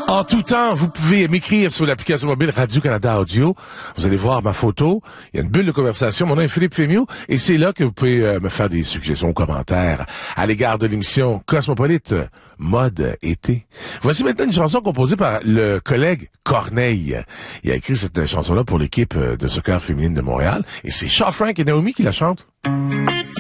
En tout temps, vous pouvez m'écrire sur l'application mobile Radio-Canada Audio. Vous allez voir ma photo. Il y a une bulle de conversation. Mon nom est Philippe Fémieux et c'est là que vous pouvez me faire des suggestions, commentaires à l'égard de l'émission Cosmopolite Mode été. Voici maintenant une chanson composée par le collègue Corneille. Il a écrit cette chanson-là pour l'équipe de soccer féminine de Montréal et c'est Shaw Frank et Naomi qui la chantent.